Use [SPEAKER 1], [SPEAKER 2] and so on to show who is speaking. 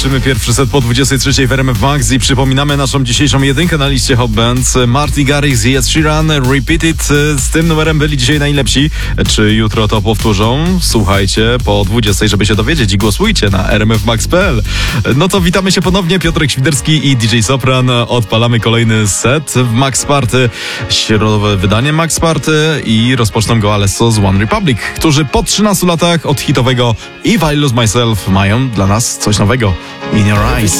[SPEAKER 1] Kończymy pierwszy set po 23 w RMF Max i przypominamy naszą dzisiejszą jedynkę na liście Hot Bands. Marty Garrix i Ed Sheeran, Repeat It. Z tym numerem byli dzisiaj najlepsi. Czy jutro to powtórzą? Słuchajcie po 20, żeby się dowiedzieć i głosujcie na rmfmax.pl. No to witamy się ponownie. Piotrek Świderski i DJ Sopran. Odpalamy kolejny set w Max Party. Środowe wydanie Max Party i rozpoczną go Alesso z One Republic, którzy po 13 latach od hitowego If I Lose Myself mają dla nas coś nowego. In Your Eyes.